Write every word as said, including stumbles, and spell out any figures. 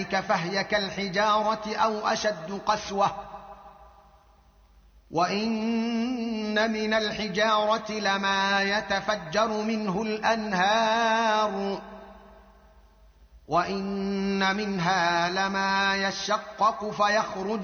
ذلك فهي كالحجارة أو أشد قسوة. وإن من الحجارة لما يتفجر منه الأنهار وإن منها لما يشقق فيخرج